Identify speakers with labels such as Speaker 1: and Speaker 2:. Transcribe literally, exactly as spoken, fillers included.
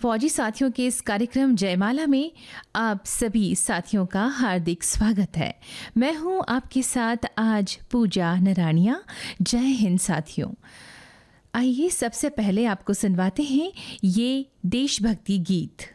Speaker 1: फौजी साथियों के इस कार्यक्रम जयमाला में आप सभी साथियों का हार्दिक स्वागत है। मैं हूं आपके साथ आज पूजा नरानिया। जय हिंद साथियों। आइए सबसे पहले आपको सुनवाते हैं ये देशभक्ति गीत।